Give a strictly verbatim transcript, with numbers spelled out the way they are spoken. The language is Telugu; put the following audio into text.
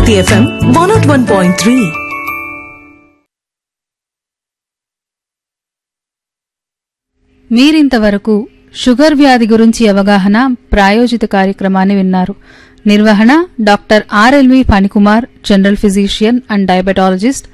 Bharti F M one oh one point three. మీరింతవరకు షుగర్ వ్యాధి గురించి అవగాహన ప్రాయోజిత కార్యక్రమాన్ని విన్నారు. నిర్వహణ doctor RLV Phanikumar, general physician and diabetologist,